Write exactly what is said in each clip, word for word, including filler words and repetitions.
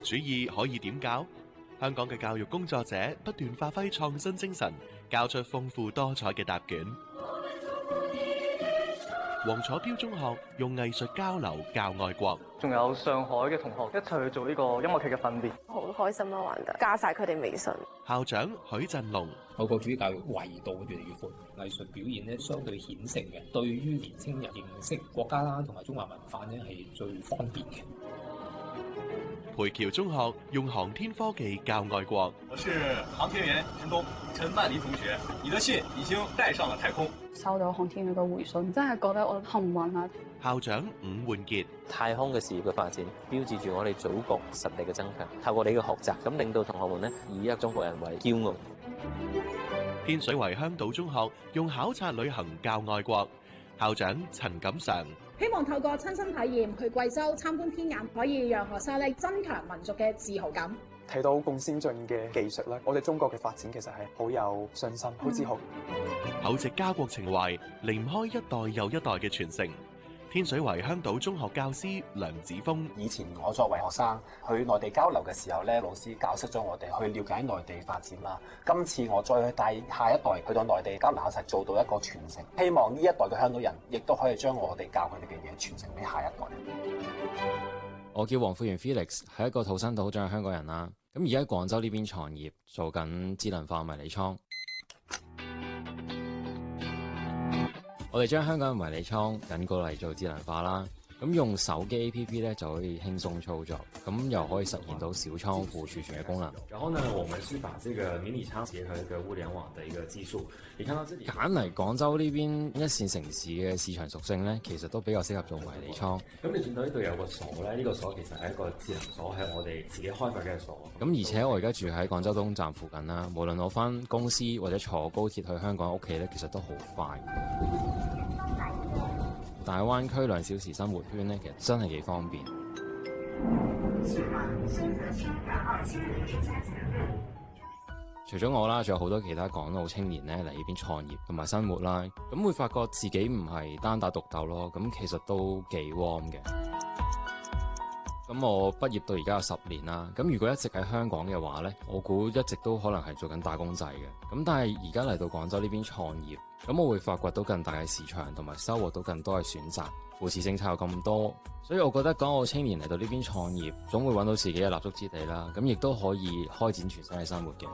主意可以點教？香港嘅教育工作者不斷發揮創新精神，交出豐富多彩嘅答卷。黃楚標中學用藝術交流教愛國， 仲有上海嘅同學一齊去做呢個音樂劇嘅訓練， 好開心咯，玩得加晒佢哋微信。 校長許振龍， 愛國主義教育維度越嚟越闊，藝術表現咧相對顯性嘅，對於年輕人認識國家啦同埋中華文化咧係最方便嘅。 培僑中學用航天科技教愛國。 我是航天員陳東，陳曼妮同學，你的信已經帶上了太空。 收到航天員嘅回信，真係覺得我幸運啊！ 校長伍煥傑， 太空嘅事業嘅發展，標誌住我哋祖國實力嘅增強。透過你嘅學習，咁令到同學們呢以一個中國人為驕傲。 天水圍香島中學用考察旅行教愛國，校長陳錦常。 希望透過親身體驗去貴州參觀天眼，可以讓學生咧增強民族嘅自豪感。 睇到咁先進嘅技術咧，我哋中國嘅發展其實係好有信心、好自豪。 厚植家國情懷，離唔開一代又一代嘅傳承。天水圍香島中學教師梁子峰， 以前我作為學生去內地交流嘅時候咧，老師教識咗我哋去了解內地發展啦。今次我再去帶下一代去到內地交流，實做到一個傳承。希望呢一代嘅香港人亦都可以將我哋教佢哋嘅嘢傳承俾下一代。 我叫黃富源 Felix， 係一個土生土長嘅香港人啦。咁而家喺廣州呢邊創業，做緊智能化迷你倉。我哋將香港嘅迷你倉引過嚟做智能化啦，咁用手機 A P P 咧就可以輕鬆操作，咁又可以實現到小倉庫儲存嘅功能。 然後呢，我們是把這個迷你倉結合一個物聯網的一個技術。你看到這裡揀嚟廣州呢邊一線城市嘅市場屬性咧，其實都比較適合做迷你倉。 咁你見到呢度有個鎖咧，呢、這個鎖其實係一個智能鎖，係我哋自己開發嘅鎖。 咁而且我而家住喺廣州東站附近啦，無論我返公司或者坐高鐵去香港屋企咧，其實都好快。大灣區兩小時生活圈咧，其實真係幾方便。除咗我啦，仲有好多其他港澳青年咧嚟呢邊創業同埋生活啦，咁會發覺自己唔係單打獨鬥咯，咁其實都幾 warm 嘅。咁我畢業到而家有十年啦，咁如果一直喺香港嘅話呢，我估一直都可能係做緊打工仔嘅。咁但係而家嚟到廣州呢邊創業，咁我會發掘到更大嘅市場，同埋收穫到更多嘅選擇。扶持政策有咁多，所以我覺得港澳青年嚟到呢邊創業，總會揾到自己嘅立足之地啦。咁亦都可以開展全新嘅生活嘅。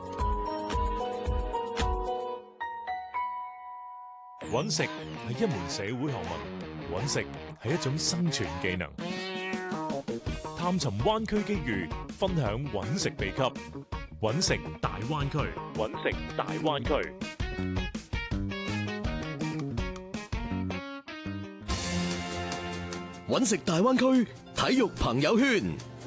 揾食係一門社會學問，揾食係一種生存技能。探尋灣區機遇，分享揾食秘笈，揾食大灣區，揾食大灣區。 揾食大灣區體育朋友圈。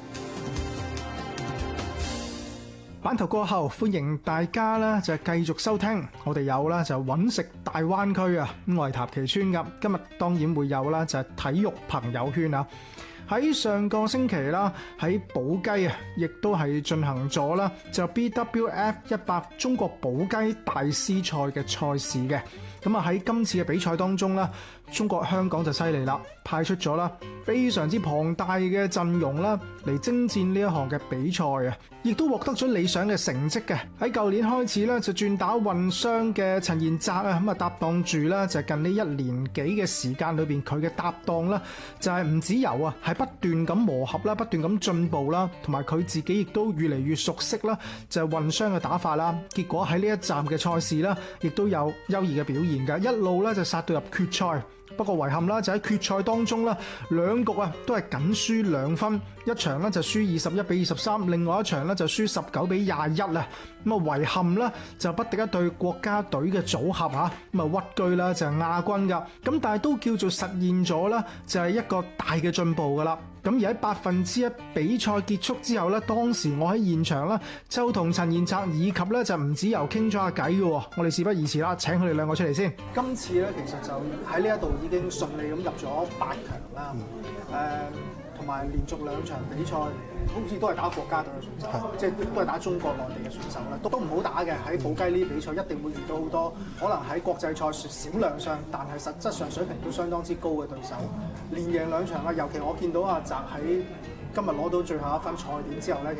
版頭過後，歡迎大家啦，就繼續收聽。我哋有啦，就揾食大灣區啊，咁我係譚其川噶。今日當然會有啦，就係體育朋友圈啊。喺上個星期啦，喺寶雞啊，亦都係進行咗啦，就 B W F 一百中國寶雞大師賽嘅賽事嘅。咁啊喺今次嘅比賽當中啦，中國香港就犀利啦，派出咗啦非常之龐大嘅陣容啦，嚟征戰呢一項嘅比賽啊，亦都獲得咗理想嘅成績嘅。喺舊年開始咧，就轉打混雙嘅陳彥澤啊，咁啊搭檔住啦，就近呢一年幾嘅時間裏邊，佢嘅搭檔啦，就係吳子柔啊，係不斷咁磨合啦，不斷咁進步啦，同埋佢自己亦都越嚟越熟悉啦，就係混雙嘅打法啦。結果喺呢一站嘅賽事啦，亦都有優異嘅表現。一路咧就殺到入決賽，不過遺憾啦，就喺決賽當中啦，兩局啊都係僅輸兩分，一場咧就輸二十一比二十三，另外一場咧就輸十九比廿一啦。咁啊遺憾啦，就不敵一對國家隊嘅組合吓，咁啊屈居啦就係亞軍噶，咁但係都叫做實現咗啦，就係一個大嘅進步噶啦。咁而喺百分之一比賽結束之後咧，當時我喺現場啦，就同陳彥澤以及咧就吳子柔傾咗下偈嘅。我哋事不宜遲啦，請佢哋兩個出嚟先。今次咧其實就喺呢一度已經順利咁入咗八強啦。誒、嗯，同埋連續兩場比賽，好似都係打國家隊嘅選手，即係都係打中國內地嘅選手啦，都都唔好打嘅。喺寶雞呢啲比賽一定會遇到好多可能喺國際賽少量上，但係實質上水平都相當之高嘅對手。連贏兩場啊，尤其我見到阿澤喺今日攞到最後一分賽點之後咧，